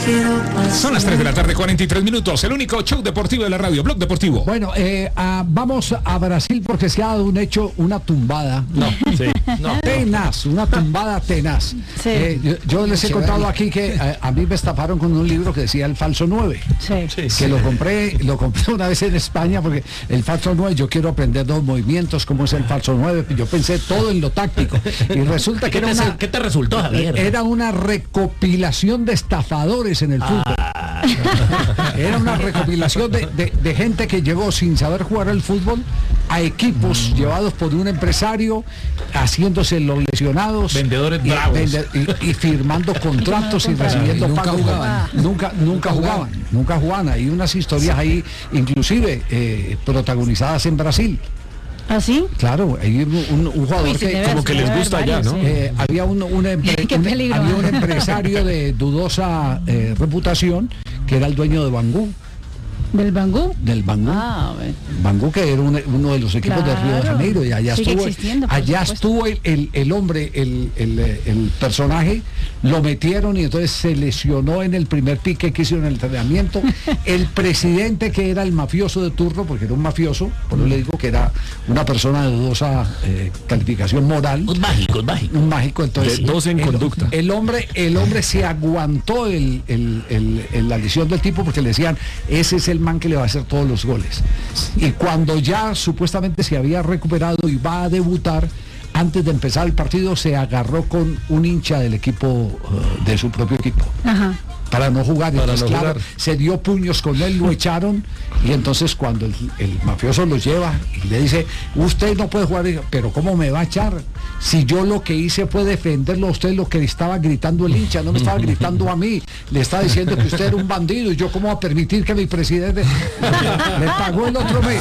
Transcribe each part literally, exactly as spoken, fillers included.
Son las tres de la tarde, cuarenta y tres minutos. El único show deportivo de la radio, Blog Deportivo. Bueno, eh, uh, vamos a Brasil porque se ha dado un hecho, una tumbada. No, sí, no. Tenaz, una tumbada tenaz. Sí. Eh, yo, yo les he contado aquí que eh, a mí me estafaron con un libro que decía El Falso nueve. Sí. Sí, que sí. lo compré, lo compré una vez en España porque el Falso nueve, yo quiero aprender dos movimientos, cómo es el Falso nueve. Yo pensé todo en lo táctico. Y resulta que era una... ¿Qué te resultó, Javier? Era una recopilación de estafadores en el fútbol. Ah. Era una recopilación de, de, de gente que llegó sin saber jugar al fútbol a equipos mm. llevados por un empresario, haciéndose los lesionados, vendedores y, bravos vende, y, y firmando contratos y recibiendo y nunca pagos. Jugaban. Nunca, nunca jugaban, nunca jugaban. Hay unas historias sí. ahí, inclusive eh, protagonizadas en Brasil. ¿Ah, sí? Claro, hay un, un, un jugador Uy, que como que les gusta allá, ¿no? Eh, había un, un, empre un, había un empresario de dudosa eh, reputación que era el dueño de Bangú. ¿Del Bangú? Del Bangú. Ah, bueno. Bangú, que era un, uno de los equipos claro. de Río de Janeiro, y allá Sigue estuvo, allá estuvo el, el, el hombre, el, el, el personaje, lo metieron y entonces se lesionó en el primer pique que hicieron en el entrenamiento. El presidente, que era el mafioso de turno, porque era un mafioso, por eso le digo que era una persona de dudosa eh, calificación moral. Un mágico, un mágico. Un mágico, entonces. De dos en el, conducta. El hombre, el hombre se aguantó el, el, el, el, la lesión del tipo porque le decían, ese es el man que le va a hacer todos los goles. Y cuando ya supuestamente se había recuperado y va a debutar, antes de empezar el partido se agarró con un hincha del equipo, uh, de su propio equipo. Ajá. Para no jugar, y entonces, no claro, jugar. Se dio puños con él, lo echaron, y entonces cuando el, el mafioso lo lleva y le dice, usted no puede jugar, pero ¿cómo me va a echar? Si yo lo que hice fue defenderlo a usted, lo que estaba gritando el hincha, no me estaba gritando a mí, le estaba diciendo que usted era un bandido, y yo cómo va a permitir que mi presidente le pagó el otro mes.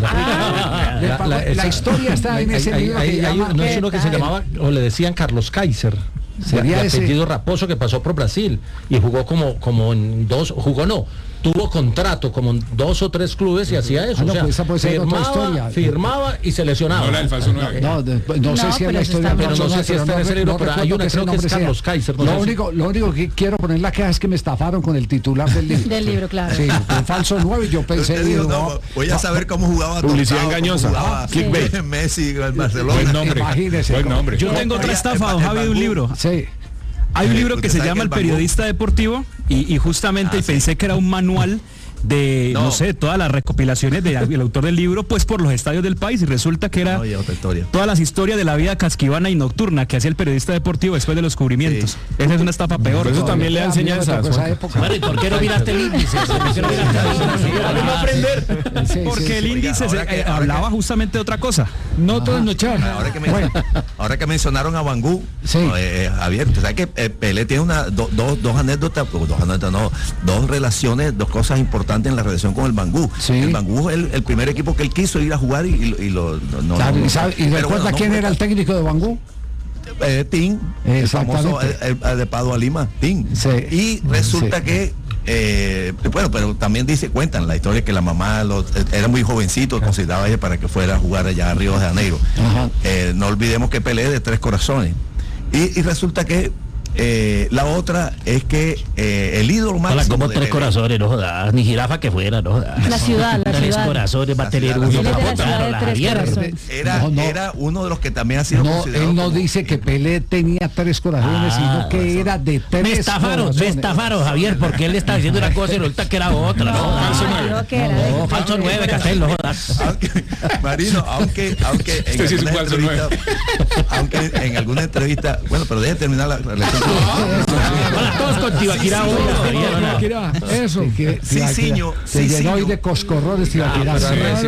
La, le pagó, la, esa, la historia está en ese hay, libro hay, que hay, llama, no es uno que se llamaba, o le decían Carlos Kaiser. Sería de apellido Raposo, que pasó por Brasil y jugó como como en dos, jugó no, tuvo contrato como en dos o tres clubes y uh-huh. hacía eso, ah, no, o sea, pues esa puede ser firmaba, otra historia. firmaba y se lesionaba. No, la del falso nueve. No, no, no, no sé si es la historia, pero no sé si está en ese libro, pero hay una, creo que es Carlos Kaiser. Lo único, lo único que quiero poner la queja es que me estafaron con el titular del libro. Del libro, claro. Sí, el falso nueve, yo pensé, digo, no, voy a saber cómo jugaba publicidad engañosa. Clickbait. Messi, el Barcelona. Buen nombre. Imagínese. Buen nombre. Yo tengo otra estafa, don Javi, de un libro. Sí. Hay un libro que se llama El Periodista Deportivo y, y justamente ah, y pensé sí. que era un manual de, no. no sé, todas las recopilaciones del autor del libro, pues por los estadios del país, y resulta que era no, otra historia. todas las historias de la vida casquivana y nocturna que hacía el periodista deportivo después de los cubrimientos. Sí. Esa es una estafa peor. Pero eso también le da enseñanza. Bueno, ¿y por qué no miraste el índice? ¿Por qué no miraste el índice? ¿Cómo aprender? Sí, Porque sí, el sí. índice Oiga, se, que, eh, hablaba que, justamente de otra cosa. No todo es nochar. Ahora que, bueno. ahora que mencionaron a Bangú, sí. eh, Javier, ¿tú sabes que eh, Pelé tiene una, do, do, dos anécdotas, dos anécdotas, no, dos relaciones, dos cosas importantes en la relación con el Bangú. Sí. El Bangú es el, el primer equipo que él quiso ir a jugar y, y, y lo no, claro, no, y, sabe, y recuerda bueno, quién no, era el técnico de Bangú. Eh, Tim, el famoso el, el, el de Padua Lima, Tim. Sí. Y resulta sí. que eh, bueno, pero también dice, cuentan la historia que la mamá lo, era muy jovencito, consideraba ella para que fuera a jugar allá a Río de Janeiro. Eh, no olvidemos que Pelé de tres corazones. Y, y resulta que Eh, la otra es que eh, el ídolo máximo. Hola, como tres Pelé. Corazones, no jodas, ni jirafa que fuera, no jodas. La ciudad, la tres ciudad. corazones va a tener uno para botar la era, no, no. era uno de los que también ha sido no, él no como... dice que Pelé tenía tres corazones, ah, sino que razón. Era de tres. Me estafaron, corazones. me estafaron, Javier, porque él está diciendo una cosa y resulta que era otra. No, no, falso nueve. No, no, falso nueve, Castel, no jodas. Marino, aunque, aunque en este alguna sí entrevista, aunque en alguna entrevista, bueno, pero deje terminar la relación. Hola, todos con Tibaquirá. Eso. Sí, señor. Se llenó hoy de coscorrones Tibaquirá.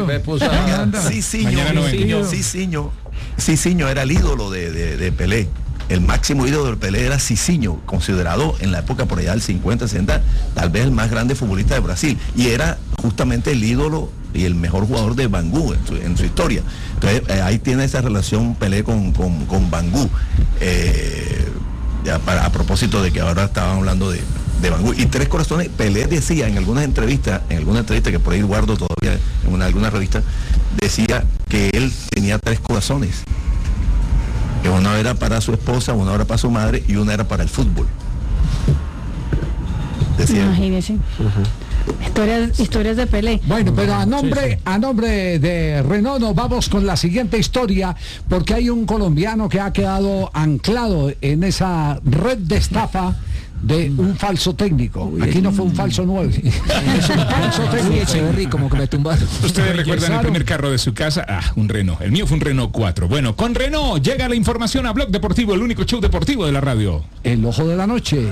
Sí, señor. Sí, señor. Sí, señor. Era el ídolo de, de, de Pelé. El máximo ídolo del Pelé era Cicinho, considerado en la época por allá del cincuenta, sesenta, tal vez el más grande futbolista de Brasil. Y era justamente el ídolo y el mejor jugador de Bangú en su, en su historia. Entonces, eh, ahí tiene esa relación Pelé con, con, con Bangú. Eh, Ya para, a propósito de que ahora estaban hablando de, de Bangú y tres corazones. Pelé decía en algunas entrevistas, en alguna entrevista que por ahí guardo todavía en una, alguna revista, decía que él tenía tres corazones, que uno era para su esposa, uno era para su madre y uno era para el fútbol. Imagínese. Uh-huh. Historias, historias de Pelé. Bueno, pero a nombre, sí, sí. a nombre de Renault nos vamos con la siguiente historia, porque hay un colombiano que ha quedado anclado en esa red de estafa de un falso técnico. Aquí no fue un falso nueve. Es un falso técnico. Como que me tumbaron. ¿Ustedes recuerdan el primer carro de su casa? Ah, un Renault. El mío fue un Renault cuatro. Bueno, con Renault llega la información a Blog Deportivo, el único show deportivo de la radio. El ojo de la noche.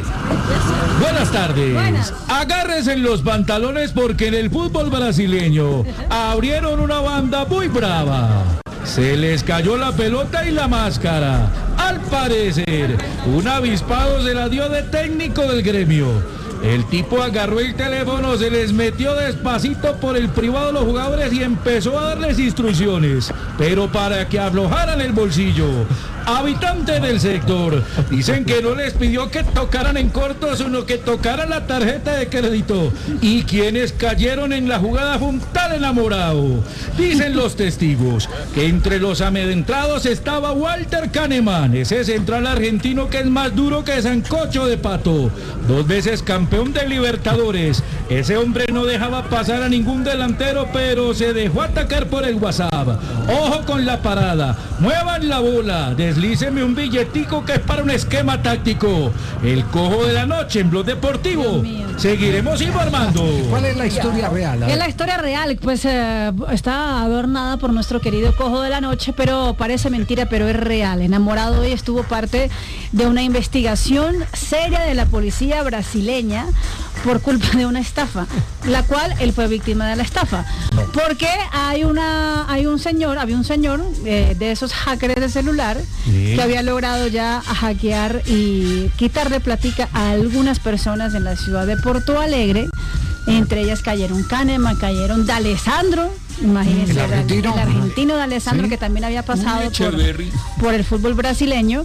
Buenas tardes. Buenas. Agárrense en los pantalones porque en el fútbol brasileño abrieron una banda muy brava. Se les cayó la pelota y la máscara. Al parecer, un avispado se la dio de técnico del gremio. El tipo agarró el teléfono, se les metió despacito por el privado de los jugadores y empezó a darles instrucciones, pero para que aflojaran el bolsillo. Habitantes del sector dicen que no les pidió que tocaran en corto, sino que tocaran la tarjeta de crédito. Y quienes cayeron en la jugada fue un tal enamorado. Dicen los testigos que entre los amedrentados estaba Walter Kahneman, ese central argentino que es más duro que sancocho de pato, dos veces campeón de Libertadores. Ese hombre no dejaba pasar a ningún delantero, pero se dejó atacar por el WhatsApp. Ojo con la parada, muevan la bola, deslíceme un billetico que es para un esquema táctico. El cojo de la noche en Blog Deportivo. Seguiremos informando. ¿Cuál es la historia real? Es la historia real, pues eh, está adornada por nuestro querido cojo de la noche, pero parece mentira, pero es real. Enamorado hoy estuvo parte de una investigación seria de la policía brasileña por culpa de una estafa, la cual él fue víctima de la estafa. Porque hay una, hay un señor, había un señor eh, de esos hackers de celular sí. que había logrado ya hackear y quitarle platica a algunas personas en la ciudad de Porto Alegre. Entre ellas cayeron Kahneman, cayeron D'Alessandro, imagínense, el argentino, el argentino D'Alessandro, sí. que también había pasado por, por el fútbol brasileño.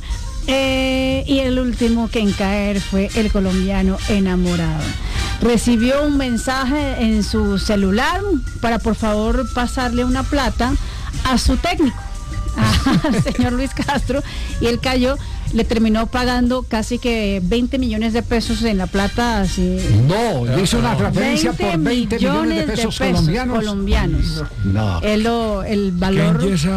Eh, y el último que en caer fue el colombiano enamorado. Recibió un mensaje en su celular para por favor pasarle una plata a su técnico, al señor Luis Castro, y él cayó. Le terminó pagando casi que veinte millones de pesos en la plata. Así. No, le hizo una transferencia por veinte millones de pesos, de pesos colombianos. colombianos. No. El, lo, el valor.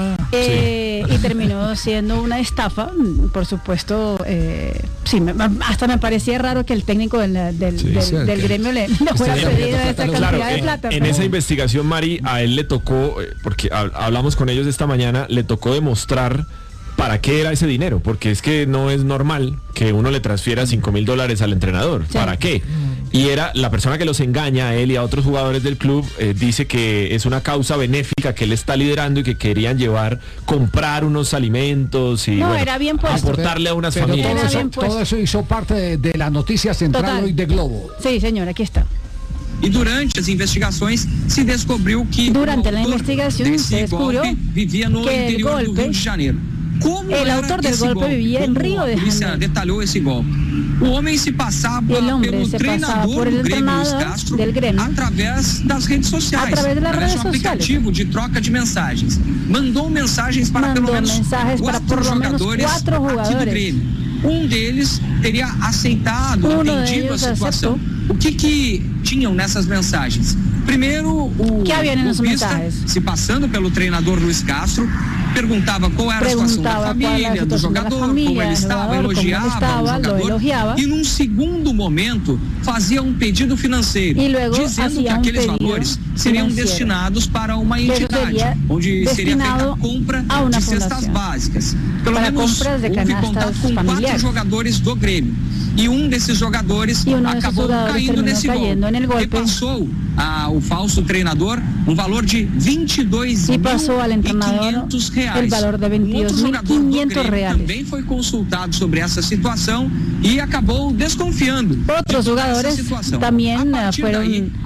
Eh, sí. Y terminó siendo una estafa, por supuesto. Eh, sí, me, hasta me parecía raro que el técnico del, del, sí, del, sí, del gremio le, le fuera pedido esa cantidad claro, de plata. En, en esa investigación, Mari, a él le tocó, porque hablamos con ellos esta mañana, le tocó demostrar para qué era ese dinero, porque es que no es normal que uno le transfiera cinco mil dólares al entrenador. Sí. ¿Para qué? Y era la persona que los engaña a él y a otros jugadores del club, eh, dice que es una causa benéfica que él está liderando y que querían llevar, comprar unos alimentos y no, bueno, era bien puesto. aportarle a unas Pero familias. Todo eso, todo eso hizo parte de, de la noticia central Total. hoy de Globo. Sí, señor, aquí está. E durante as investigações se descobriu que durante la investigación se descubrió vivia no que el interior golpe, do Rio de Janeiro. Como el autor del golpe golpe? vivía en Río de Janeiro. Detalhou esse golpe. O homem se passava pelo se treinador por el do Grêmio Luis Castro del Grêmio, através das redes sociais, através de através de um aplicativo de troca de mensagens. Mandou mensagens para Mandou pelo menos quatro jogadores aqui do Grêmio. Um deles teria aceitado, Uno entendido a situação. Aceptou. O que que tinham nessas mensagens? Primeiro, o golpista, se passando pelo treinador Luis Castro, perguntava qual era a situação da família, do jogador, família, como ele estava, elogiava, estava, o jogador, elogiava. E num segundo momento fazia um pedido financeiro, dizendo que aqueles um valores seriam financeiro. destinados para uma entidade, onde seria feita a compra de cestas básicas. Pelo menos houve contato com quatro jogadores do Grêmio. E um desses jogadores acabou caindo nesse golpe, e passou ao falso treinador um valor de vinte e dois mil e quinhentos reais. Um outro jogador do Grêmio também foi consultado sobre essa situação e acabou desconfiando. Outros jogadores também foram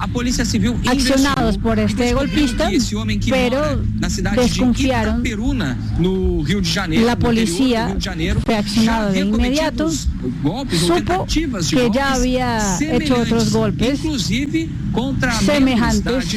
accionados por este golpista, pero desconfiaram. No Rio de Janeiro, la policía fue accionada de inmediato, supo que ya había hecho otros golpes semejantes,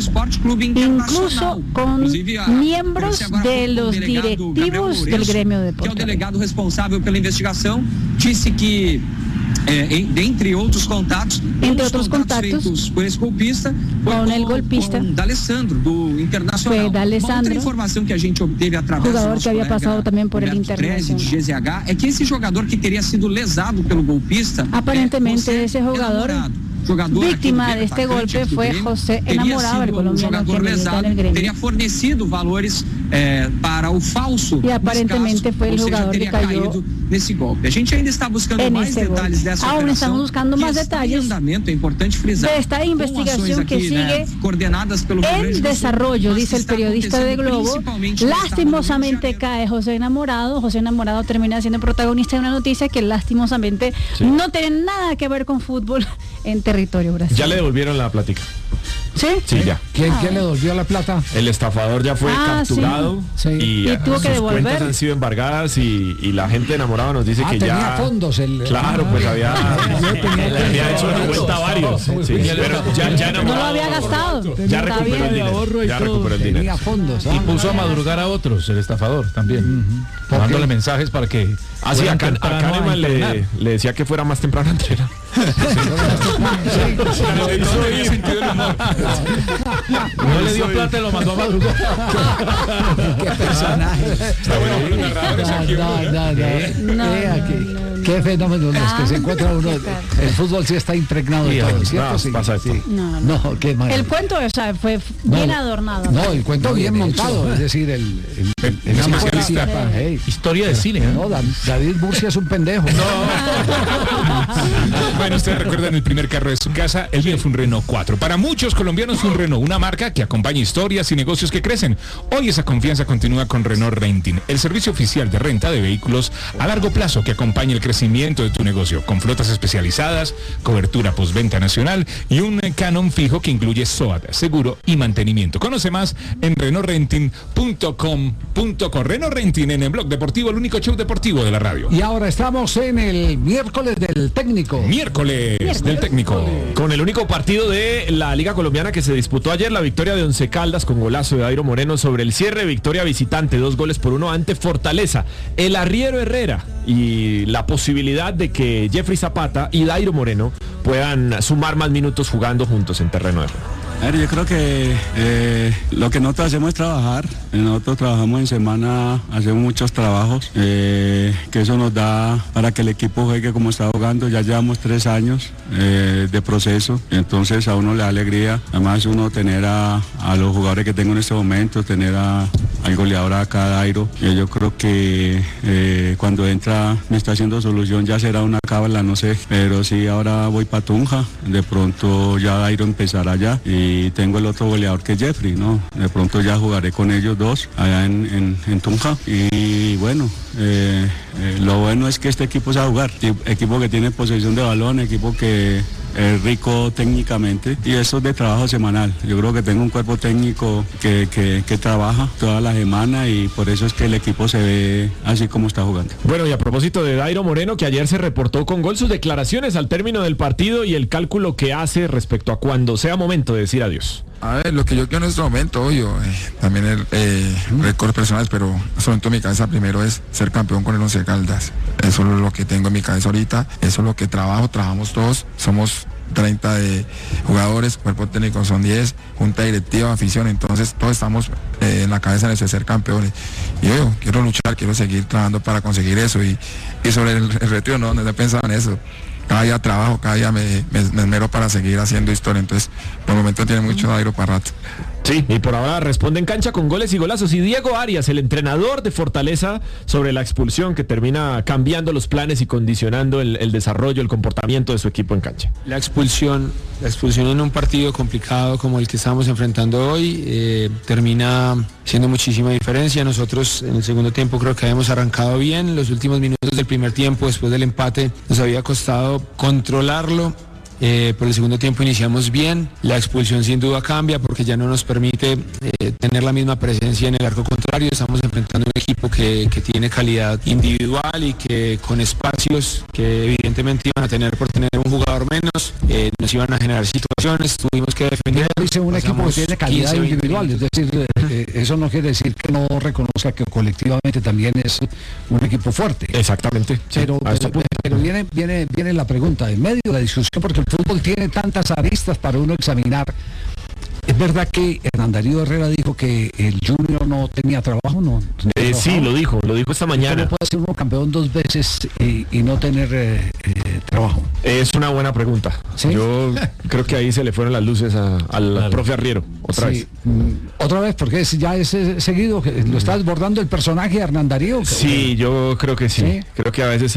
incluso con miembros de los directivos del gremio de Porto. O delegado responsável pela investigação disse que É, entre outros contatos, entre outros contatos feitos por esse golpista, foi com, com, golpista, com D'Alessandro, do Internacional. Foi D'Alessandro, outra informação que a gente obteve através jogador do que havia passado também por ele Internacional, de G Z H, é que esse jogador que teria sido lesado pelo golpista, aparentemente é, esse jogador víctima de este golpe fue José Enamorado, el colombiano que milita en el Grêmio. Teria fornecido valores eh, para o falso. E aparentemente foi o jogador que caiu nesse golpe. A gente ainda está buscando mais detalhes dessa operação. Aún estamos buscando mais detalles. É importante frisar. Esta investigación que sigue né, coordenadas pelo en desarrollo, dice el periodista de Globo. Lastimosamente cae José Enamorado. José Enamorado termina siendo protagonista de una noticia que lastimosamente sí. no tiene nada que ver con fútbol en territorio brasileño. Ya le devolvieron la plática. ¿Sí? Sí, ya. ¿Quién, ¿Quién le devolvió la plata? El estafador ya fue ah, capturado sí. y, y tuvo sus que devolver. cuentas han sido embargadas y, y la gente enamorada nos dice ah, que tenía ya fondos el, claro, pues había, le había hecho una vuelta a varios. Sí, sí, pero ya, ya no lo había gastado. Ya recuperó el dinero. Ya recuperó el dinero. Tenía fondos. Y puso a madrugar a otros, el estafador también. Uh-huh. Dándole mensajes para que así ah, acá, a Kahneman le, le decía que fuera más temprano a entrenar. No le dio plata y lo mandó a madrugar. Qué personaje. Está bueno con los narradores aquí. No, no, no. no, no. Qué fenómeno los que se encuentra uno. El fútbol sí está impregnado de todo, ¿cierto? No, sí, pasa sí. No, no. no qué mal. El cuento, o sea, fue bien no, adornado. No, el cuento bien montado, hecho. Es decir, el, el, el, el, el especialista. Hey. Historia de cine. ¿eh? No, David Murcia es un pendejo. No. Bueno, ustedes recuerdan el primer carro de su casa, el mío fue un Renault cuatro. Para muchos colombianos fue un Renault, una marca que acompaña historias y negocios que crecen. Hoy esa confianza continúa con Renault Renting, el servicio oficial de renta de vehículos a largo plazo que acompaña el crecimiento de tu negocio, con flotas especializadas, cobertura postventa nacional y un canon fijo que incluye S O A T, seguro y mantenimiento. Conoce más en renault renting punto com punto co. Renault Renting en el Blog Deportivo, el único show deportivo de la radio. Y ahora estamos en el miércoles del técnico. Miércoles, miércoles del técnico. Con el único partido de la Liga Colombiana que se disputó ayer, la victoria de Once Caldas con golazo de Dairo Moreno sobre el cierre, victoria visitante, dos goles por uno ante Fortaleza. El arriero Herrera y la posibilidad de que Jeffrey Zapata y Dairo Moreno puedan sumar más minutos jugando juntos en terreno de juego. A ver, yo creo que eh, lo que nosotros hacemos es trabajar. Nosotros trabajamos en semana, hacemos muchos trabajos, eh, que eso nos da para que el equipo juegue como está jugando. Ya llevamos tres años eh, de proceso, entonces a uno le da alegría. Además uno tener a, a los jugadores que tengo en este momento, tener a, al goleador acá, Dairo. Y yo creo que eh, cuando entra me está haciendo solución, ya será una cábala, no sé, pero sí, ahora voy para Tunja, de pronto ya Dairo empezará ya. Y y tengo el otro goleador que es Jeffrey, ¿no? De pronto ya jugaré con ellos dos allá en, en, en Tunja. Y bueno, eh, eh, lo bueno es que este equipo sabe jugar, equipo que tiene posesión de balón, equipo que es rico técnicamente y eso es de trabajo semanal. Yo creo que tengo un cuerpo técnico que, que, que trabaja toda la semana y por eso es que el equipo se ve así como está jugando. Bueno, y a propósito de Dairo Moreno, que ayer se reportó con gol, sus declaraciones al término del partido y el cálculo que hace respecto a cuando sea momento de decir adiós. A ver, lo que yo quiero en este momento, obvio, eh, también el eh, récords personales, pero eso en mi cabeza primero es ser campeón con el Once Caldas. Eso es lo que tengo en mi cabeza ahorita, eso es lo que trabajo, trabajamos todos, somos treinta de jugadores, cuerpo técnico son diez, junta directiva, afición, entonces todos estamos eh, en la cabeza de ser campeones. Y yo quiero luchar, quiero seguir trabajando para conseguir eso y, y sobre el, el retiro no, no he pensado en eso. Cada día trabajo, cada día me, me, me esmero para seguir haciendo historia, entonces por el momento tiene mucho Dairo para rato. Sí, y por ahora responde en cancha con goles y golazos. Y Diego Arias, el entrenador de Fortaleza, sobre la expulsión que termina cambiando los planes y condicionando el, el desarrollo, el comportamiento de su equipo en cancha. La expulsión, la expulsión en un partido complicado como el que estamos enfrentando hoy, eh, termina siendo muchísima diferencia. Nosotros en el segundo tiempo creo que habíamos arrancado bien. Los últimos minutos del primer tiempo, después del empate, nos había costado controlarlo. Eh, por el segundo tiempo iniciamos bien, la expulsión sin duda cambia porque ya no nos permite eh, eh, tener la misma presencia en el arco contrario. Estamos enfrentando un equipo que, que tiene calidad individual y que con espacios que evidentemente iban a tener por tener un jugador menos, eh, nos iban a generar situaciones, tuvimos que defender. Dice un equipo que tiene calidad quince, individual, es decir, eh, eso no quiere decir que no reconozca que colectivamente también es un equipo fuerte. Exactamente. Pero, sí, pero, pero viene, viene, viene la pregunta, en medio de la discusión, porque el fútbol tiene tantas aristas para uno examinar. ¿Es verdad que Hernán Darío Herrera dijo que el Junior no tenía trabajo? No, eh, sí, lo dijo, lo dijo esta mañana. ¿Cómo puede ser uno campeón dos veces y, y no tener eh, eh, trabajo? Es una buena pregunta. ¿Sí? Yo creo que ahí se le fueron las luces a, al claro. profe Arriero, otra sí. vez. Mm, otra vez, porque es, ya es seguido, ¿lo está desbordando el personaje de Hernán Darío? Sí, yo creo que sí. ¿Sí? Creo que a veces